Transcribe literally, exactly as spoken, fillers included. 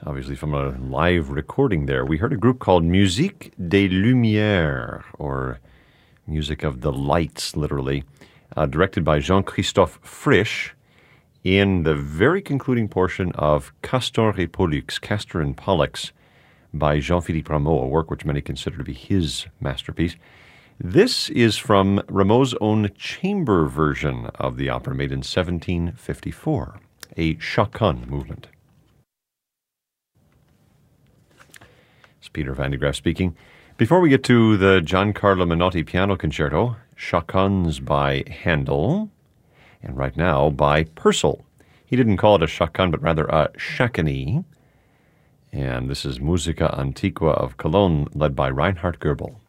obviously from a live recording there. We heard a group called Musique des Lumières, or Music of the Lights, literally, uh, directed by Jean-Christophe Frisch, in the very concluding portion of Castor et Pollux, Castor and Pollux, by Jean-Philippe Rameau, a work which many consider to be his masterpiece. This is from Rameau's own chamber version of the opera, made in seventeen fifty-four, a chaconne movement. It's Peter Van de Graaff speaking. Before we get to the Giancarlo Menotti Piano Concerto, chaconnes by Handel, and right now by Purcell. He didn't call it a chaconne, but rather a chaconne. And this is Musica Antiqua of Cologne, led by Reinhard Goebel.